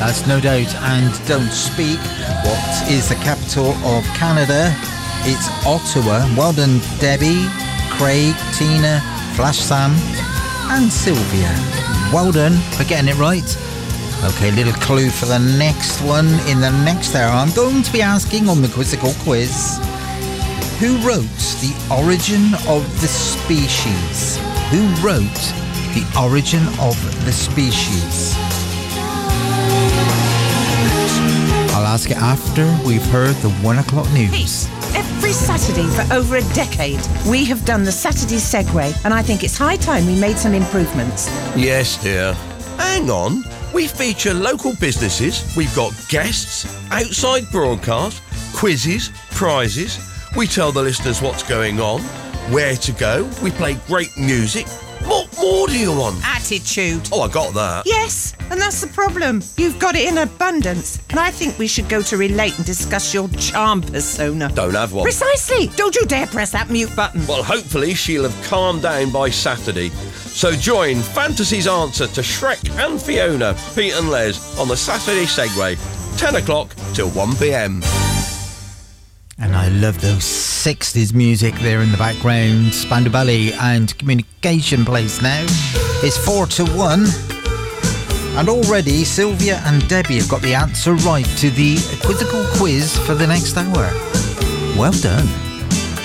That's No Doubt and Don't Speak. What is the capital of Canada? It's Ottawa. Well done, Debbie, Craig, Tina, Flash Sam and Sylvia. Well done for getting it right. Okay, little clue for the next one. In the next hour, I'm going to be asking on the Quizzical Quiz, who wrote The Origin of the Species? Who wrote The Origin of the Species? I'll ask it after we've heard the 1 o'clock news. Every Saturday for over a decade, we have done the Saturday Segway, and I think it's high time we made some improvements. Yes, dear. Hang on. We feature local businesses, we've got guests, outside broadcast, quizzes, prizes. We tell the listeners what's going on, where to go. We play great music. What more do you want? Attitude. Oh, I got that. Yes, and that's the problem. You've got it in abundance. And I think we should go to Relate and discuss your charm persona. Don't have one. Precisely. Don't you dare press that mute button. Well, hopefully she'll have calmed down by Saturday. So join Fantasy's answer to Shrek and Fiona, Pete and Les, on the Saturday Segway, 10 o'clock till 1 p.m. And I love those 60s music there in the background. Spandau Ballet and Communication Place now. It's 4-1. And already Sylvia and Debbie have got the answer right to the Quizzical Quiz for the next hour. Well done.